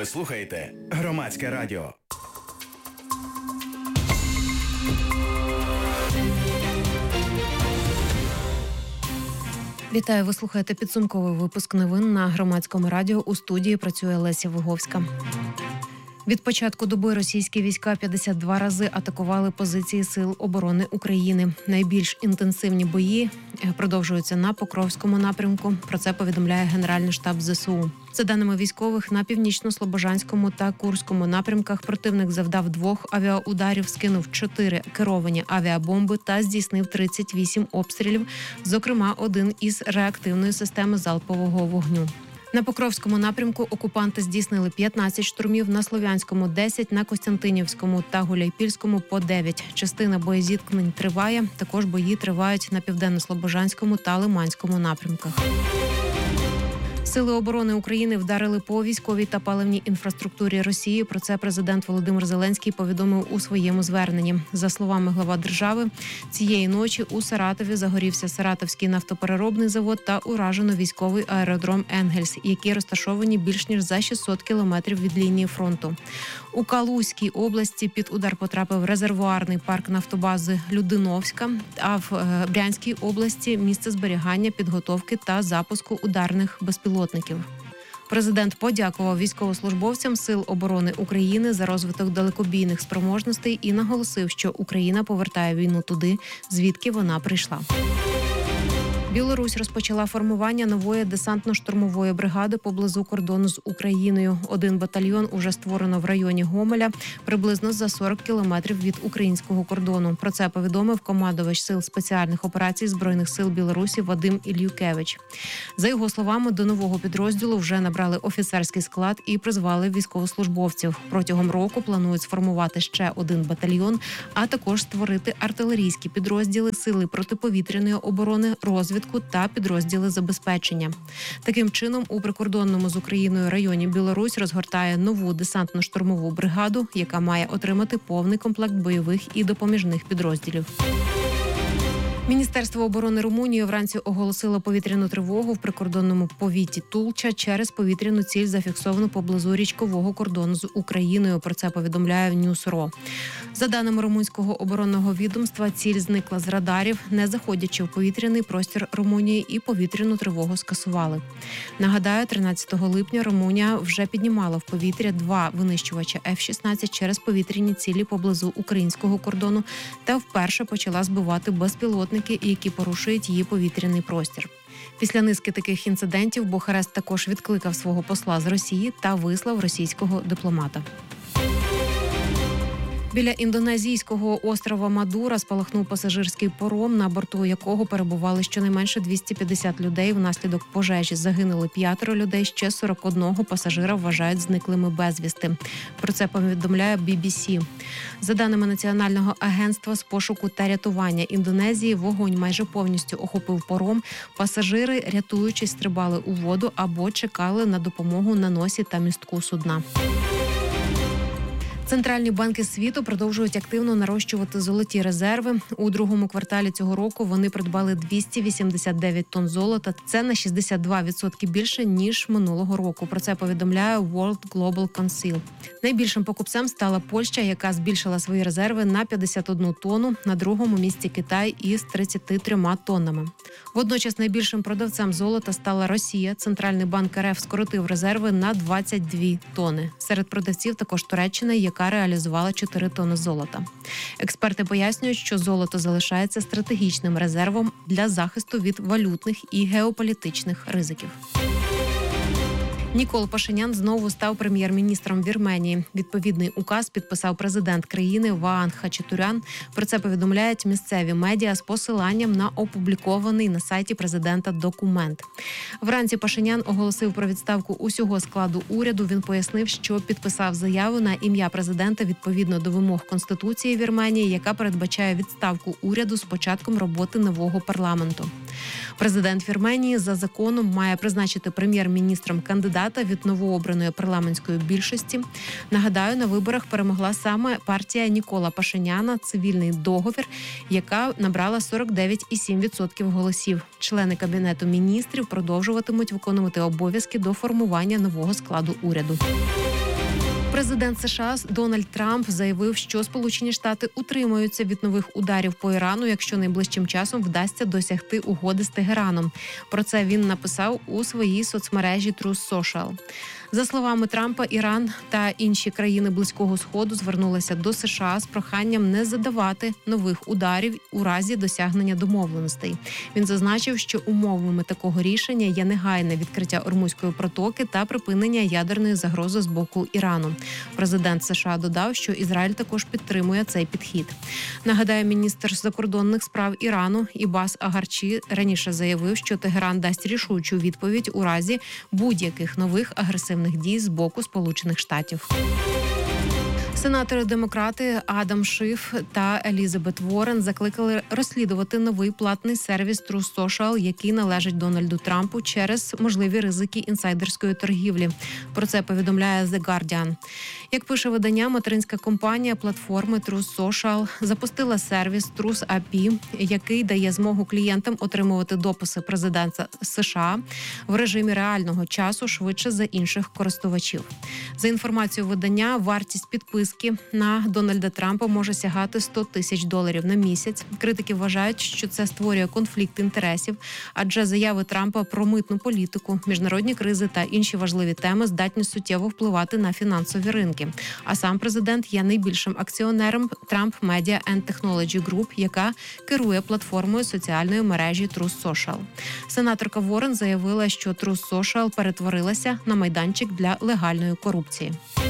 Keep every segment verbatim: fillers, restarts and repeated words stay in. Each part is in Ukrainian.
Ви слухаєте Громадське радіо. Вітаю, ви слухаєте підсумковий випуск новин на Громадському радіо. У студії працює Леся Виговська. Від початку доби російські війська п'ятдесят два рази атакували позиції Сил оборони України. Найбільш інтенсивні бої продовжуються на Покровському напрямку. Про це повідомляє Генеральний штаб ЗСУ. За даними військових, на Північно-Слобожанському та Курському напрямках противник завдав двох авіаударів, скинув чотири керовані авіабомби та здійснив тридцять вісім обстрілів, зокрема один із реактивної системи залпового вогню. На Покровському напрямку окупанти здійснили п'ятнадцять штурмів, на Слов'янському – десять, на Костянтинівському та Гуляйпільському – по дев'ять. Частина боєзіткнень триває, також бої тривають на Південно-Слобожанському та Лиманському напрямках. Сили оборони України вдарили по військовій та паливній інфраструктурі Росії. Про це президент Володимир Зеленський повідомив у своєму зверненні. За словами глава держави, цієї ночі у Саратові загорівся Саратовський нафтопереробний завод та уражено військовий аеродром «Енгельс», які розташовані більш ніж за шістсот кілометрів від лінії фронту. У Калузькій області під удар потрапив резервуарний парк нафтобази Людиновська, а в Брянській області – місце зберігання, підготовки та запуску ударних безпілотників. Президент подякував військовослужбовцям Сил оборони України за розвиток далекобійних спроможностей і наголосив, що Україна повертає війну туди, звідки вона прийшла. Білорусь розпочала формування нової десантно-штурмової бригади поблизу кордону з Україною. Один батальйон уже створено в районі Гомеля, приблизно за сорок кілометрів від українського кордону. Про це повідомив командувач Сил спеціальних операцій Збройних сил Білорусі Вадим Ільюкевич. За його словами, до нового підрозділу вже набрали офіцерський склад і призвали військовослужбовців. Протягом року планують сформувати ще один батальйон, а також створити артилерійські підрозділи, сили протиповітряної оборони, розвідки та підрозділи забезпечення. Таким чином, у прикордонному з Україною районі Білорусь розгортає нову десантно-штурмову бригаду, яка має отримати повний комплект бойових і допоміжних підрозділів. Міністерство оборони Румунії вранці оголосило повітряну тривогу в прикордонному повіті Тулча через повітряну ціль, зафіксовану поблизу річкового кордону з Україною. Про це повідомляє Ньюс.ро. За даними румунського оборонного відомства, ціль зникла з радарів, не заходячи в повітряний простір Румунії, і повітряну тривогу скасували. Нагадаю, тринадцятого липня Румунія вже піднімала в повітря два винищувача еф шістнадцять через повітряні цілі поблизу українського кордону та вперше почала збивати безпілотники, які порушують її повітряний простір. Після низки таких інцидентів Бухарест також відкликав свого посла з Росії та вислав російського дипломата. Біля індонезійського острова Мадура спалахнув пасажирський паром, на борту якого перебували щонайменше двісті п'ятдесят людей. Внаслідок пожежі загинули п'ятеро людей, ще сорок одного пасажира вважають зниклими безвісти. Про це повідомляє бі бі сі. За даними Національного агентства з пошуку та рятування Індонезії, вогонь майже повністю охопив паром. Пасажири, рятуючись, стрибали у воду або чекали на допомогу на носі та містку судна. Центральні банки світу продовжують активно нарощувати золоті резерви. У другому кварталі цього року вони придбали двісті вісімдесят дев'ять тонн золота. Це на шістдесят два відсотки більше, ніж минулого року. Про це повідомляє World Global Council. Найбільшим покупцем стала Польща, яка збільшила свої резерви на п'ятдесят одну тонну. На другому місці Китай із тридцяти трьома тоннами. Водночас найбільшим продавцем золота стала Росія. Центральний банк РФ скоротив резерви на двадцять дві тонни. Серед продавців також Туреччина, яка реалізувала чотири тонни золота. Експерти пояснюють, що золото залишається стратегічним резервом для захисту від валютних і геополітичних ризиків. Нікол Пашинян знову став прем'єр-міністром Вірменії. Відповідний указ підписав президент країни Ваан Хачатурян. Про це повідомляють місцеві медіа з посиланням на опублікований на сайті президента документ. Вранці Пашинян оголосив про відставку усього складу уряду. Він пояснив, що підписав заяву на ім'я президента відповідно до вимог Конституції Вірменії, яка передбачає відставку уряду з початком роботи нового парламенту. Президент Вірменії за законом має призначити прем'єр-міністром кандидата від новообраної парламентської більшості. Нагадаю, на виборах перемогла саме партія Нікола Пашиняна «Цивільний договір», яка набрала сорок дев'ять цілих сім десятих відсотка голосів. Члени Кабінету міністрів продовжуватимуть виконувати обов'язки до формування нового складу уряду. Президент США Дональд Трамп заявив, що Сполучені Штати утримуються від нових ударів по Ірану, якщо найближчим часом вдасться досягти угоди з Тегераном. Про це він написав у своїй соцмережі Truth Social. За словами Трампа, Іран та інші країни Близького Сходу звернулися до США з проханням не задавати нових ударів у разі досягнення домовленостей. Він зазначив, що умовами такого рішення є негайне відкриття Ормузької протоки та припинення ядерної загрози з боку Ірану. Президент США додав, що Ізраїль також підтримує цей підхід. Нагадаю, міністр закордонних справ Ірану Ібас Агарчі раніше заявив, що Тегеран дасть рішучу відповідь у разі будь-яких нових агресивних дій з боку Сполучених Штатів. Сенатори-демократи Адам Шиф та Елізабет Уоррен закликали розслідувати новий платний сервіс Truth Social, який належить Дональду Трампу, через можливі ризики інсайдерської торгівлі. Про це повідомляє The Guardian. Як пише видання, материнська компанія платформи Truth Social запустила сервіс Truth ей пі, який дає змогу клієнтам отримувати дописи президента США в режимі реального часу швидше за інших користувачів. За інформацією видання, вартість підписки на Дональда Трампа може сягати сто тисяч доларів на місяць. Критики вважають, що це створює конфлікт інтересів, адже заяви Трампа про митну політику, міжнародні кризи та інші важливі теми здатні суттєво впливати на фінансові ринки. А сам президент є найбільшим акціонером Trump Media and Technology Group, яка керує платформою соціальної мережі Truth Social. Сенаторка Уоррен заявила, що Truth Social перетворилася на майданчик для легальної корупції.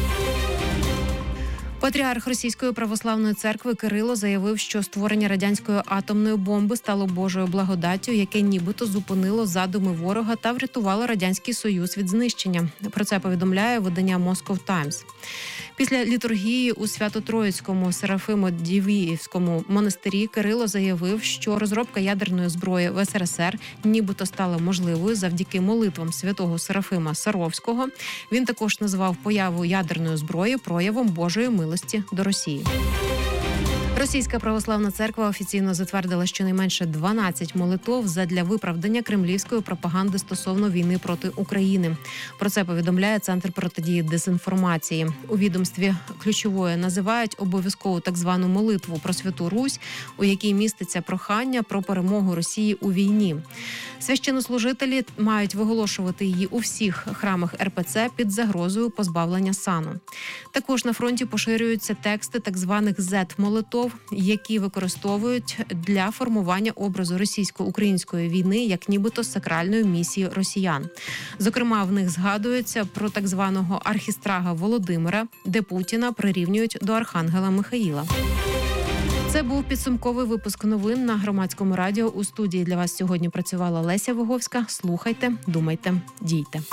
Патріарх Російської православної церкви Кирило заявив, що створення радянської атомної бомби стало Божою благодаттю, яке нібито зупинило задуми ворога та врятувало Радянський Союз від знищення. Про це повідомляє видання Moscow Times. Після літургії у Свято-Троїцькому Серафимо-Дівіївському монастирі Кирило заявив, що розробка ядерної зброї в ес ер ес ер нібито стала можливою завдяки молитвам святого Серафима Саровського. Він також назвав появу ядерної зброї проявом Божої милості до Росії. Російська православна церква офіційно затвердила щонайменше дванадцять молитов задля виправдання кремлівської пропаганди стосовно війни проти України. Про це повідомляє Центр протидії дезінформації. У відомстві ключовою називають обов'язкову так звану молитву про Святу Русь, у якій міститься прохання про перемогу Росії у війні. Священнослужителі мають виголошувати її у всіх храмах ер пе це під загрозою позбавлення сану. Також на фронті поширюються тексти так званих зет-молитов, які використовують для формування образу російсько-української війни як нібито сакральної місії росіян. Зокрема, в них згадується про так званого архістрага Володимира, де Путіна прирівнюють до архангела Михаїла. Це був підсумковий випуск новин на Громадському радіо. У студії для вас сьогодні працювала Леся Виговська. Слухайте, думайте, дійте.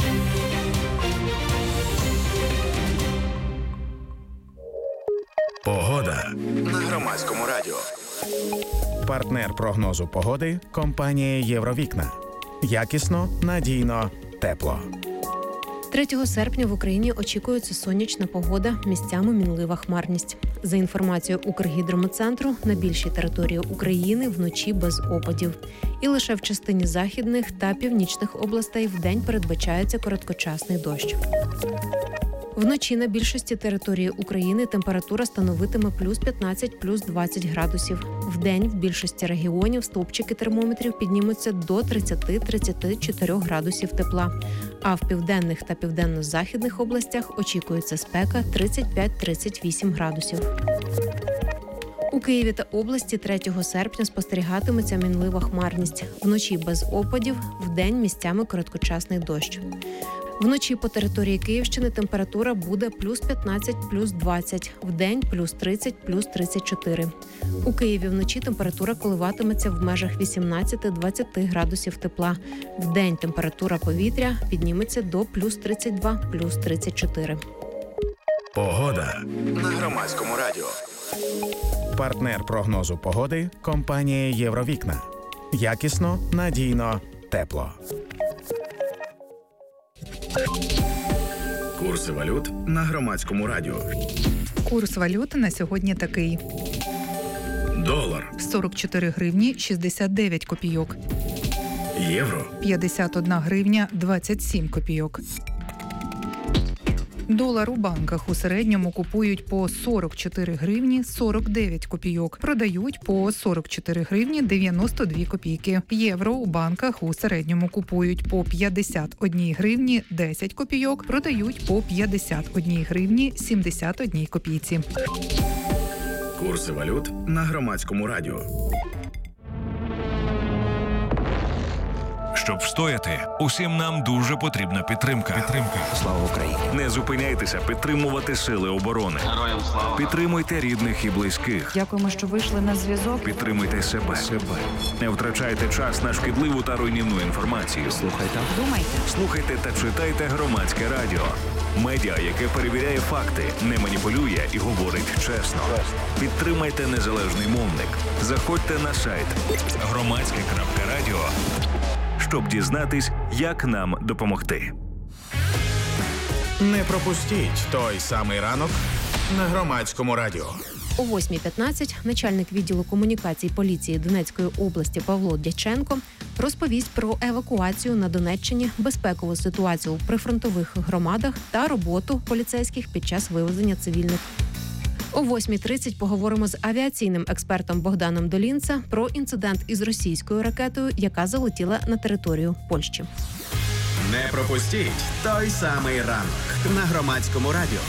Погода на Громадському радіо. Партнер прогнозу погоди – компанія «Євровікна». Якісно, надійно, тепло. третього серпня в Україні очікується сонячна погода, місцями мінлива хмарність. За інформацією Укргідрометцентру, на більшій території України вночі без опадів. І лише в частині західних та північних областей вдень передбачається короткочасний дощ. Вночі на більшості території України температура становитиме плюс п'ятнадцять, плюс двадцять градусів. Вдень в більшості регіонів стовпчики термометрів піднімуться до тридцять-тридцять чотири градусів тепла. А в південних та південно-західних областях очікується спека тридцять п'ять - тридцять вісім градусів. У Києві та області третього серпня спостерігатиметься мінлива хмарність. Вночі без опадів, вдень місцями короткочасний дощ. Вночі по території Київщини температура буде плюс п'ятнадцять, плюс двадцять, вдень плюс тридцять, плюс тридцять чотири. У Києві вночі температура коливатиметься в межах вісімнадцять - двадцять градусів тепла. Вдень температура повітря підніметься до плюс тридцять два, плюс тридцять чотири. Погода на Громадському радіо. Партнер прогнозу погоди – компанія «Євровікна». Якісно, надійно, тепло. Курси валют на Громадському радіо. Курс валют на сьогодні такий. Долар сорок чотири гривні шістдесят дев'ять копійок. Євро п'ятдесят одна гривня двадцять сім копійок. Долар у банках у середньому купують по сорок чотири гривні сорок дев'ять копійок, продають по сорок чотири гривні дев'яносто дві копійки. Євро у банках у середньому купують по п'ятдесят одна гривні десять копійок, продають по п'ятдесят одна гривні сімдесят одна копійці. Курси валют на Громадському радіо. Щоб встояти, усім нам дуже потрібна підтримка. Підтримка. Слава Україні! Не зупиняйтеся підтримувати сили оборони. Героям слава! Підтримуйте рідних і близьких. Дякуємо, що вийшли на зв'язок. Підтримуйте себе. себе. Не втрачайте час на шкідливу та руйнівну інформацію. Слухайте. Думайте. Слухайте та читайте Громадське радіо. Медіа, яке перевіряє факти, не маніпулює і говорить чесно. Підтримайте незалежний мовник. Заходьте на сайт громадське крапка радіо, щоб дізнатись, як нам допомогти. Не пропустіть той самий ранок на Громадському радіо. О восьмій п'ятнадцять начальник відділу комунікацій поліції Донецької області Павло Дяченко розповість про евакуацію на Донеччині, безпекову ситуацію у прифронтових громадах та роботу поліцейських під час вивезення цивільних. О восьмій тридцять поговоримо з авіаційним експертом Богданом Долінце про інцидент із російською ракетою, яка залетіла на територію Польщі. Не пропустіть той самий ранок на Громадському радіо.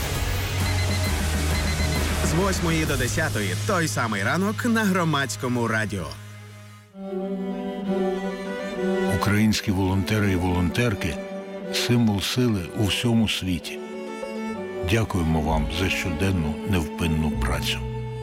З восьмої до десятої той самий ранок на Громадському радіо. Українські волонтери і волонтерки – символ сили у всьому світі. Дякуємо вам за щоденну невпинну працю.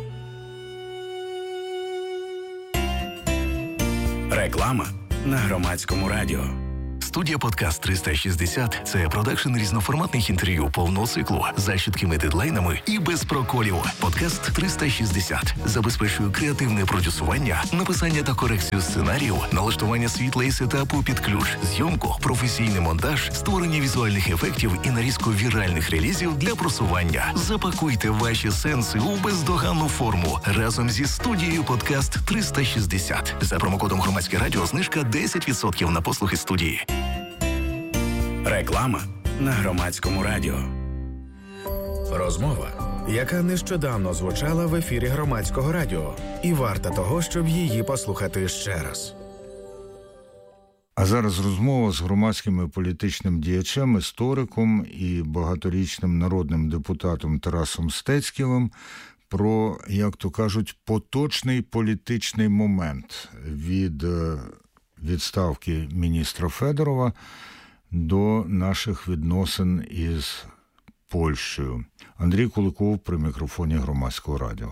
Реклама на Громадському радіо. Студія «Подкаст триста шістдесят» – це продакшн різноформатних інтерв'ю повного циклу за чіткими дедлайнами і без проколів. «Подкаст триста шістдесят» забезпечує креативне продюсування, написання та корекцію сценарію, налаштування світла і сетапу під ключ, зйомку, професійний монтаж, створення візуальних ефектів і нарізку віральних релізів для просування. Запакуйте ваші сенси у бездоганну форму разом зі студією «Подкаст триста шістдесят». За промокодом «Громадське радіо» знижка десять відсотків на послуги студії. Реклама на Громадському радіо. Розмова, яка нещодавно звучала в ефірі Громадського радіо, і варта того, щоб її послухати ще раз. А зараз розмова з громадським і політичним діячем, істориком і багаторічним народним депутатом Тарасом Стецьківим про, як то кажуть, поточний політичний момент від відставки міністра Федорова до наших відносин із Польщею. Андрій Куликов при мікрофоні Громадського радіо.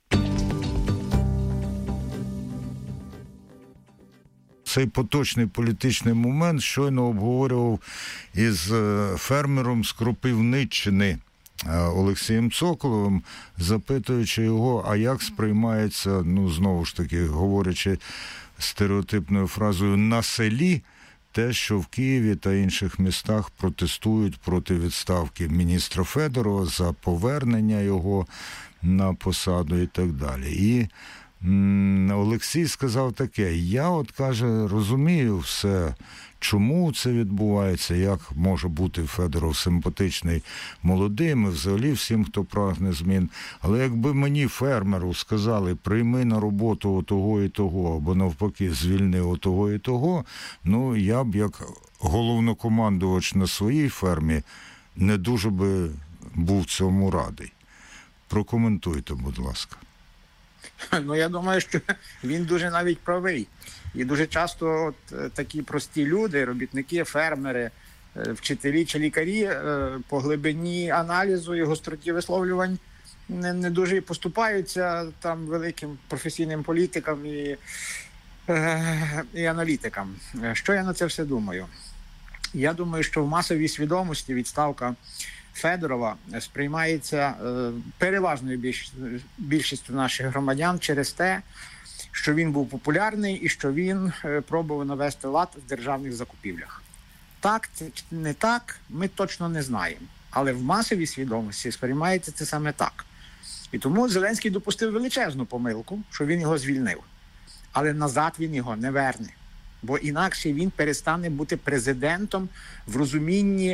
Цей поточний політичний момент щойно обговорював із фермером з Кропивниччини Олексієм Цоколовим, запитуючи його, а як сприймається, ну, знову ж таки, говорячи стереотипною фразою, на селі, те, що в Києві та інших містах протестують проти відставки міністра Федорова, за повернення його на посаду і так далі. І м- Олексій сказав таке: я, от, каже, розумію все, чому це відбувається, як може бути Федоров симпатичний, молодим і взагалі всім, хто прагне змін. Але якби мені, фермеру, сказали, прийми на роботу отого і того, або навпаки, звільни отого і того, ну, я б, як головнокомандувач на своїй фермі, не дуже би був цьому радий. Прокоментуйте, будь ласка. Ну, я думаю, що він дуже навіть правий. І дуже часто от такі прості люди, робітники, фермери, вчителі чи лікарі по глибині аналізу і гостроті висловлювань не, не дуже поступаються там великим професійним політикам і, і аналітикам. Що я на це все думаю? Я думаю, що в масовій свідомості відставка Федорова сприймається переважною більш, більшістю наших громадян через те, що він був популярний і що він пробував навести лад в державних закупівлях. Так, це не так, ми точно не знаємо. Але в масовій свідомості сприймається це саме так. І тому Зеленський допустив величезну помилку, що він його звільнив. Але назад він його не верне. Бо інакше він перестане бути президентом в розумінні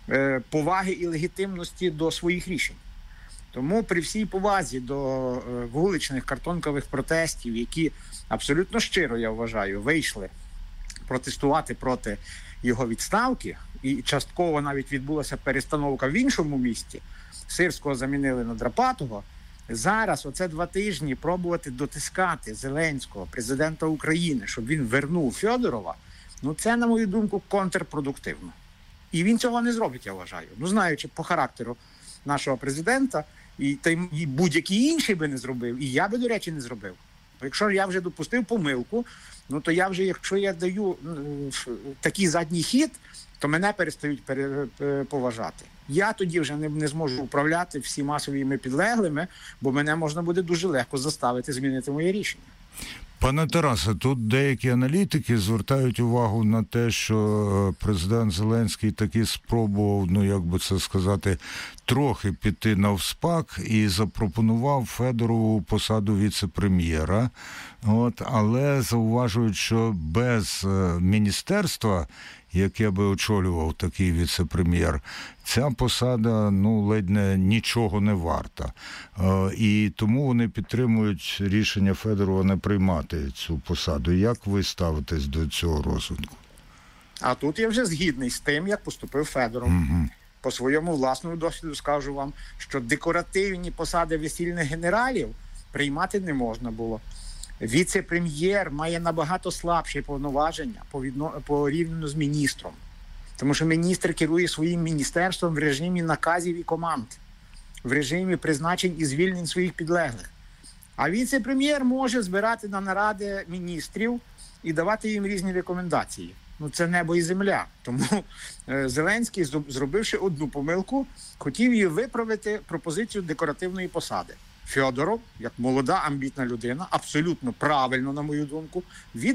е, поваги і легітимності до своїх рішень. Тому при всій повазі до е, вуличних картонкових протестів, які абсолютно щиро, я вважаю, вийшли протестувати проти його відставки, і частково навіть відбулася перестановка в іншому місті, Сирського замінили на Драпатого, зараз оце два тижні пробувати дотискати Зеленського, президента України, щоб він вернув Фьодорова, ну це, на мою думку, контрпродуктивно. І він цього не зробить, я вважаю. Ну, знаючи по характеру нашого президента, і, та й будь-який інший би не зробив, і я би, до речі, не зробив. Якщо я вже допустив помилку, ну то я вже, якщо я даю такий задній хід, то мене перестають поважати. Я тоді вже не, не зможу управляти всіма своїми підлеглими, бо мене можна буде дуже легко заставити змінити моє рішення. Пане Тарасе, тут деякі аналітики звертають увагу на те, що президент Зеленський таки спробував, ну як би це сказати, трохи піти навспак і запропонував Федорову посаду віце-прем'єра. От, але зауважують, що без міністерства, яке би очолював такий віце-прем'єр, ця посада, ну, ледь не нічого не варта. Е, і тому вони підтримують рішення Федорова не приймати цю посаду. Як ви ставитесь до цього розвитку? А тут я вже згідний з тим, як поступив Федоров. Угу. По своєму власному досвіду скажу вам, що декоративні посади весільних генералів приймати не можна було. Віце-прем'єр має набагато слабші повноваження порівняно з міністром. Тому що міністр керує своїм міністерством в режимі наказів і команд, в режимі призначень і звільнень своїх підлеглих. А віце-прем'єр може збирати на наради міністрів і давати їм різні рекомендації. Ну, це небо і земля. Тому е, Зеленський, зробивши одну помилку, хотів її виправити пропозицію декоративної посади. Фьодоров, як молода, амбітна людина, абсолютно правильно, на мою думку, від